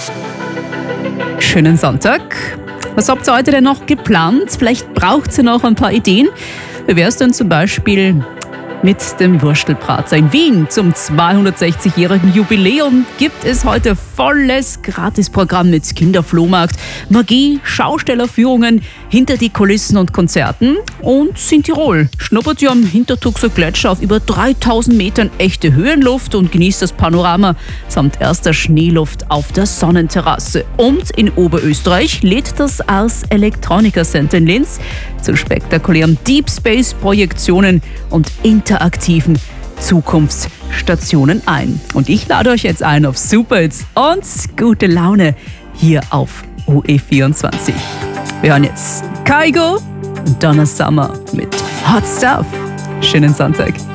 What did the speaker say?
Schönen Sonntag. Was habt ihr heute denn noch geplant? Vielleicht braucht ihr noch ein paar Ideen. Wie wär's denn zum Beispiel mit dem Wurstelbrater in Wien? Zum 260-jährigen Jubiläum gibt es heute volles Gratisprogramm mit Kinderflohmarkt, Magie, Schaustellerführungen, hinter die Kulissen und Konzerten. Und in Tirol schnuppert ihr am Hintertuxer Gletscher auf über 3000 Metern echte Höhenluft und genießt das Panorama samt erster Schneeluft auf der Sonnenterrasse. Und in Oberösterreich lädt das Ars Electronica Center in Linz zu spektakulären Deep Space Projektionen und interaktiven Zukunftsstationen ein. Und ich lade euch jetzt ein auf Super Hits und gute Laune hier auf OE24. Wir hören jetzt Kygo und Donna Summer mit Hot Stuff. Schönen Sonntag.